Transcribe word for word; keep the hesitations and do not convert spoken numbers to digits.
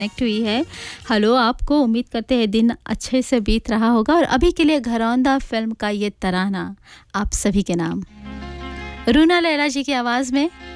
Connect हुई है। Hello आपको, उम्मीद करते हैं दिन अच्छे से बीत रहा होगा और अभी के लिए घरौंदा फिल्म का ये तराना आप सभी के नाम। रूना लैला जी की आवाज़ में